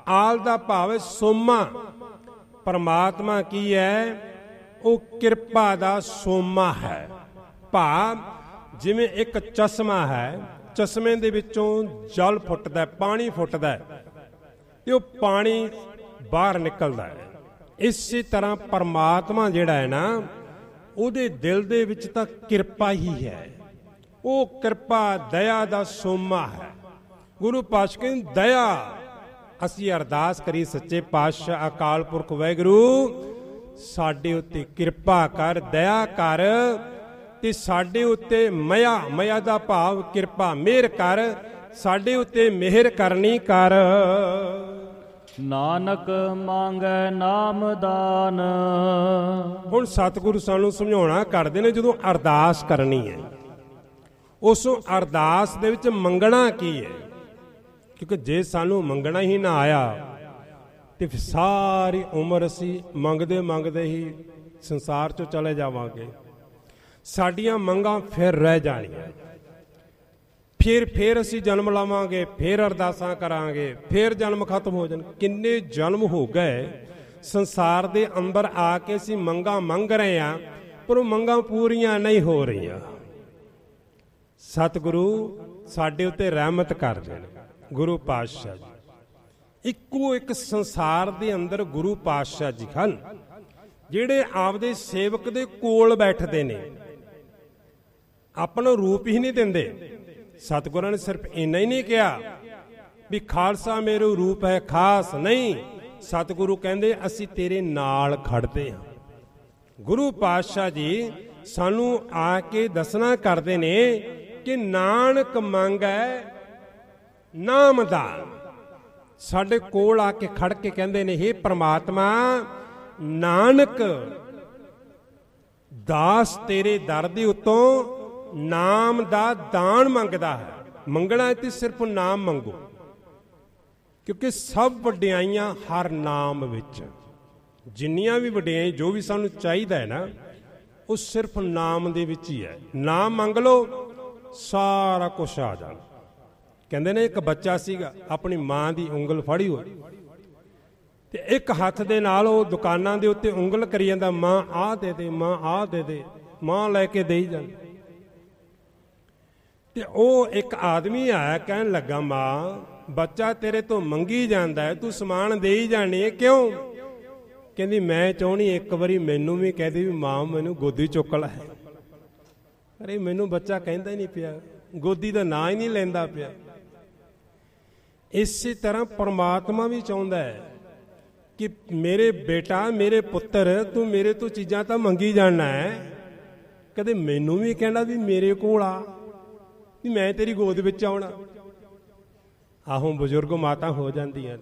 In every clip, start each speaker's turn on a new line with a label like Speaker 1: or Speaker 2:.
Speaker 1: ਆਲ ਦਾ ਭਾਵ ਹੈ ਸੋਮਾ। ਪਰਮਾਤਮਾ ਕੀ ਹੈ? ਉਹ ਕਿਰਪਾ ਦਾ ਸੋਮਾ ਹੈ। ਭਾਵ ਜਿਵੇਂ ਇੱਕ ਚਸ਼ਮਾ ਹੈ, ਚਸ਼ਮੇ ਦੇ ਵਿੱਚੋਂ ਜਲ ਫੁੱਟਦਾ, ਪਾਣੀ ਫੁੱਟਦਾ ਤੇ ਉਹ ਪਾਣੀ ਬਾਹਰ ਨਿਕਲਦਾ ਹੈ। ਇਸੇ ਤਰ੍ਹਾਂ ਪਰਮਾਤਮਾ ਜਿਹੜਾ ਹੈ ਨਾ, ਉਹਦੇ ਦਿਲ ਦੇ ਵਿੱਚ ਤਾਂ ਕਿਰਪਾ ਹੀ ਹੈ। ਉਹ ਕਿਰਪਾ ਦਇਆ ਦਾ ਸੋਮਾ ਹੈ। ਗੁਰੂ ਪਾਤਸ਼ਾਹ ਕਹਿੰਦੇ ਦਇਆ। ਅਸੀਂ ਅਰਦਾਸ ਕਰੀ ਸੱਚੇ ਪਾਤਸ਼ਾਹ ਅਕਾਲ ਪੁਰਖ ਵਾਹਿਗੁਰੂ ਸਾਡੇ ਉੱਤੇ ਕਿਰਪਾ ਕਰ, ਦਇਆ ਕਰ ਤੇ ਸਾਡੇ ਉੱਤੇ ਮਇਆ ਦਾ ਭਾਵ ਕਿਰਪਾ, ਮਿਹਰ ਕਰ, ਸਾਡੇ ਉੱਤੇ ਮਿਹਰ ਕਰਨੀ ਕਰ।
Speaker 2: ਨਾਨਕ ਮੰਗੈ ਨਾਮਦਾਨ।
Speaker 1: ਹੁਣ ਸਤਿਗੁਰੂ ਸਾਨੂੰ ਸਮਝਾਉਣਾ ਕਰਦੇ ਨੇ, ਜਦੋਂ ਅਰਦਾਸ ਕਰਨੀ ਹੈ ਉਸ ਅਰਦਾਸ ਦੇ ਵਿੱਚ ਮੰਗਣਾ ਕੀ ਹੈ? ਕਿਉਂਕਿ ਜੇ ਸਾਨੂੰ ਮੰਗਣਾ ਹੀ ਨਾ ਆਇਆ ਤੇ ਫਿਰ ਸਾਰੀ ਉਮਰ ਅਸੀਂ ਮੰਗਦੇ ਮੰਗਦੇ ਹੀ ਸੰਸਾਰ 'ਚੋਂ ਚਲੇ ਜਾਵਾਂਗੇ। ਸਾਡੀਆਂ ਮੰਗਾਂ ਫਿਰ ਰਹਿ ਜਾਣੀਆਂ। ਫਿਰ ਅਸੀਂ ਜਨਮ ਲਾਵਾਂਗੇ, ਫਿਰ ਅਰਦਾਸਾਂ ਕਰਾਂਗੇ, ਫਿਰ ਜਨਮ ਖਤਮ ਹੋ ਜਾਣ। ਕਿੰਨੇ ਜਨਮ ਹੋ ਗਏ ਸੰਸਾਰ ਦੇ ਅੰਦਰ ਆ ਕੇ ਅਸੀਂ ਮੰਗਾਂ ਮੰਗ ਰਹੇ ਹਾਂ, ਪਰ ਉਹ ਮੰਗਾਂ ਪੂਰੀਆਂ ਨਹੀਂ ਹੋ ਰਹੀਆਂ। ਸਤਿਗੁਰੂ ਸਾਡੇ ਉੱਤੇ ਰਹਿਮਤ ਕਰ ਦੇਣ। ਗੁਰੂ ਪਾਤਸ਼ਾਹ ਜੀ ਇੱਕੋ ਇੱਕ ਸੰਸਾਰ ਦੇ ਅੰਦਰ ਗੁਰੂ ਪਾਤਸ਼ਾਹ ਜੀ ਹਨ, ਜਿਹੜੇ ਆਪਦੇ ਸੇਵਕ ਦੇ ਕੋਲ ਬੈਠਦੇ ਨੇ, ਆਪਣਾ ਰੂਪ ਹੀ ਨਹੀਂ ਦਿੰਦੇ। ਸਤਿਗੁਰਾਂ ਨੇ ਸਿਰਫ ਇੰਨਾ ਹੀ ਨਹੀਂ ਕਿਹਾ ਵੀ ਖਾਲਸਾ ਮੇਰੇ ਰੂਪ ਹੈ ਖਾਸ, ਨਹੀਂ। ਸਤਿਗੁਰੂ ਕਹਿੰਦੇ ਅਸੀਂ ਤੇਰੇ ਨਾਲ ਖੜਦੇ ਹਾਂ। ਗੁਰੂ ਪਾਤਸ਼ਾਹ ਜੀ ਸਾਨੂੰ ਆ ਕੇ ਦੱਸਣਾ ਕਰਦੇ ਨੇ ਕਿ ਨਾਨਕ ਮੰਗੈ ਨਾਮਦਾਨ। ਸਾਡੇ ਕੋਲ ਆ ਕੇ ਖੜ ਕੇ ਕਹਿੰਦੇ ਨੇ, ਹੇ ਪ੍ਰਮਾਤਮਾ, ਨਾਨਕ ਦਾਸ ਤੇਰੇ ਦਰ ਦੇ ਉੱਤੋਂ ਨਾਮ ਦਾ ਦਾਨ ਮੰਗਦਾ ਹੈ। ਮੰਗਣਾ ਤੇ ਸਿਰਫ ਨਾਮ ਮੰਗੋ, ਕਿਉਂਕਿ ਸਭ ਵਡਿਆਈਆਂ ਹਰ ਨਾਮ ਵਿੱਚ। ਜਿੰਨੀਆਂ ਵੀ ਵਡਿਆਈ ਜੋ ਵੀ ਸਾਨੂੰ ਚਾਹੀਦਾ ਹੈ ਨਾ, ਉਹ ਸਿਰਫ ਨਾਮ ਦੇ ਵਿੱਚ ਹੀ ਹੈ। ਨਾਮ ਮੰਗ ਲਓ, ਸਾਰਾ ਕੁਛ ਆ ਜਾਣਾ। ਕਹਿੰਦੇ ਨੇ ਇੱਕ ਬੱਚਾ ਸੀਗਾ, ਆਪਣੀ ਮਾਂ ਦੀ ਉਂਗਲ ਫੜੀ ਹੋਈ ਤੇ ਇੱਕ ਹੱਥ ਦੇ ਨਾਲ ਉਹ ਦੁਕਾਨਾਂ ਦੇ ਉੱਤੇ ਉਂਗਲ ਕਰੀ ਜਾਂਦਾ, ਮਾਂ ਆਹ ਦੇ ਦੇ, ਮਾਂ ਆਹ ਦੇ ਦੇ, ਮਾਂ ਲੈ ਕੇ ਦੇਈ ਜਾਂਦੀ। ਤੇ ਉਹ ਇੱਕ ਆਦਮੀ ਆਇਆ, ਕਹਿਣ ਲੱਗਾ, ਮਾਂ ਬੱਚਾ ਤੇਰੇ ਤੋਂ ਮੰਗੀ ਜਾਂਦਾ ਹੈ, ਤੂੰ ਸਮਾਨ ਦੇਈ ਜਾਣੀ ਹੈ, ਕਿਉਂ? ਕਹਿੰਦੀ ਮੈਂ ਚਾਹੁੰਦੀ ਇੱਕ ਵਾਰੀ ਮੈਨੂੰ ਵੀ ਕਹਦੇ ਵੀ ਮਾਂ ਮੈਨੂੰ ਗੋਦੀ ਚੁੱਕ ਲੈ। ਅਰੇ ਮੈਨੂੰ ਬੱਚਾ ਕਹਿੰਦਾ ਹੀ ਨਹੀਂ ਪਿਆ, ਗੋਦੀ ਦਾ ਨਾਂ ਹੀ ਨਹੀਂ ਲੈਂਦਾ ਪਿਆ। ਇਸੇ ਤਰ੍ਹਾਂ ਪਰਮਾਤਮਾ ਵੀ ਚਾਹੁੰਦਾ ਹੈ ਕਿ ਮੇਰੇ ਬੇਟਾ, ਮੇਰੇ ਪੁੱਤਰ, ਤੂੰ ਮੇਰੇ ਤੋਂ ਚੀਜ਼ਾਂ ਤਾਂ ਮੰਗੀ ਜਾਣਾ ਹੈ, ਕਦੇ ਮੈਨੂੰ ਵੀ ਕਹਿਣਾ ਵੀ ਮੇਰੇ ਕੋਲ ਆ, ਵੀ ਮੈਂ ਤੇਰੀ ਗੋਦ ਵਿੱਚ ਆਉਣਾ। ਆਹੋ ਬਜ਼ੁਰਗ ਮਾਤਾ ਹੋ ਜਾਂਦੀਆਂ ਨੇ।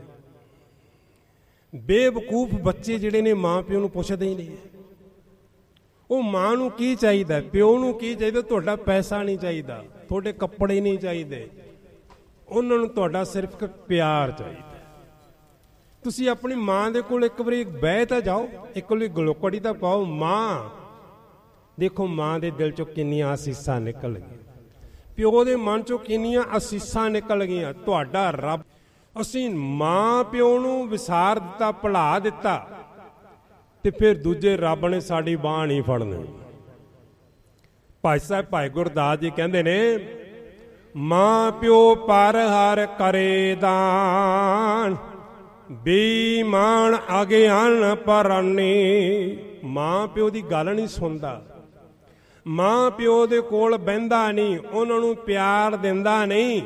Speaker 1: ਬੇਵਕੂਫ ਬੱਚੇ ਜਿਹੜੇ ਨੇ ਮਾਂ ਪਿਓ ਨੂੰ ਪੁੱਛਦੇ ਹੀ ਨਹੀਂ। ਉਹ ਮਾਂ ਨੂੰ ਕੀ ਚਾਹੀਦਾ, ਪਿਓ ਨੂੰ ਕੀ ਚਾਹੀਦਾ? ਤੁਹਾਡਾ ਪੈਸਾ ਨਹੀਂ ਚਾਹੀਦਾ, ਤੁਹਾਡੇ ਕੱਪੜੇ ਨਹੀਂ ਚਾਹੀਦੇ, ਉਹਨਾਂ ਨੂੰ ਤੁਹਾਡਾ ਸਿਰਫ ਪਿਆਰ ਚਾਹੀਦਾ। ਤੁਸੀਂ ਆਪਣੀ ਮਾਂ ਦੇ ਕੋਲ ਇੱਕ ਵਾਰੀ ਬਹਿ ਤਾਂ ਜਾਓ, ਇੱਕ ਵਾਰੀ ਗਲੋਕੜੀ ਤਾਂ ਪਾਓ। ਮਾਂ ਦੇਖੋ, ਮਾਂ ਦੇ ਦਿਲ ਚੋਂ ਕਿੰਨੀਆਂ ਅਸੀਸਾਂ ਨਿਕਲ ਗਈਆਂ, ਪਿਓ ਦੇ ਮਨ ਚੋਂ ਕਿੰਨੀਆਂ ਅਸੀਸਾਂ ਨਿਕਲ ਗਈਆਂ। ਤੁਹਾਡਾ ਰੱਬ, ਅਸੀਂ ਮਾਂ ਪਿਓ ਨੂੰ ਵਿਸਾਰ ਦਿੱਤਾ, ਭੁਲਾ ਦਿੱਤਾ, ਤੇ ਫਿਰ ਦੂਜੇ ਰੱਬ ਨੇ ਸਾਡੀ ਬਾਂਹ ਨਹੀਂ ਫੜਨੀ। ਭਾਈ ਸਾਹਿਬ ਭਾਈ ਗੁਰਦਾਸ ਜੀ ਕਹਿੰਦੇ ਨੇ, ਮਾਂ ਪਿਓ ਪਰ ਹਰ ਕਰੇ ਦਾਨ, ਬੇਈਮਾਨ ਅਗਿਆਨ ਪਰਾਨੀ। ਮਾਂ ਪਿਓ ਦੀ ਗੱਲ ਨਹੀਂ ਸੁਣਦਾ, ਮਾਂ ਪਿਓ ਦੇ ਕੋਲ ਬਹਿੰਦਾ ਨਹੀਂ, ਉਹਨਾਂ ਨੂੰ ਪਿਆਰ ਦਿੰਦਾ ਨਹੀਂ,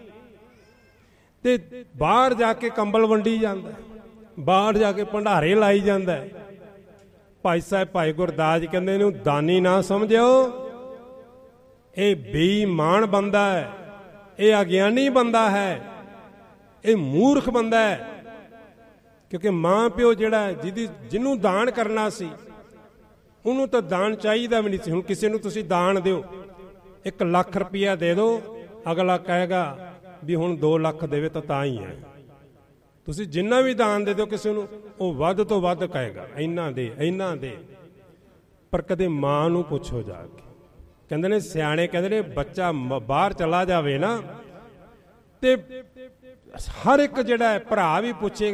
Speaker 1: ਤੇ ਬਾਹਰ ਜਾ ਕੇ ਕੰਬਲ ਵੰਡੀ ਜਾਂਦਾ, ਬਾਹਰ ਜਾ ਕੇ ਭੰਡਾਰੇ ਲਾਈ ਜਾਂਦਾ। ਭਾਈ ਸਾਹਿਬ ਭਾਈ ਗੁਰਦਾਸ ਜੀ ਕਹਿੰਦੇ ਇਹਨੂੰ ਦਾਨੀ ਨਾ ਸਮਝਿਓ, ਇਹ ਬੇਈਮਾਨ ਬੰਦਾ ਹੈ, ਇਹ ਅਗਿਆਨੀ ਬੰਦਾ ਹੈ, ਇਹ ਮੂਰਖ ਬੰਦਾ ਹੈ। ਕਿਉਂਕਿ ਮਾਂ ਪਿਓ ਜਿਹੜਾ ਜਿਹਨੂੰ ਦਾਨ ਕਰਨਾ ਸੀ, ਉਹਨੂੰ ਤਾਂ ਦਾਨ ਚਾਹੀਦਾ ਵੀ ਨਹੀਂ ਸੀ। ਹੁਣ ਕਿਸੇ ਨੂੰ ਤੁਸੀਂ ਦਾਨ ਦਿਓ, 1 ਲੱਖ ਰੁਪਇਆ ਦੇ ਦਿਓ, ਅਗਲਾ ਕਹੇਗਾ ਵੀ ਹੁਣ 2 ਲੱਖ ਦੇਵੇ ਤਾਂ ਹੀ ਹੈ। ਤੁਸੀਂ ਜਿੰਨਾ ਵੀ ਦਾਨ ਦੇ ਦਿਓ ਕਿਸੇ ਨੂੰ, ਉਹ ਵੱਧ ਤੋਂ ਵੱਧ ਕਹੇਗਾ ਇੰਨਾ ਦੇ, ਇੰਨਾ ਦੇ। ਪਰ ਕਦੇ ਮਾਂ ਨੂੰ ਪੁੱਛੋ ਜਾ ਕੇ। ਕਹਿੰਦੇ ਨੇ ਸਿਆਣੇ, ਕਹਿੰਦੇ ਨੇ ਬੱਚਾ ਬਾਹਰ ਚਲਾ ਜਾਵੇ ਨਾ, ਤੇ ਹਰ ਇੱਕ ਜਿਹੜਾ ਭਰਾ ਵੀ ਪੁੱਛੇ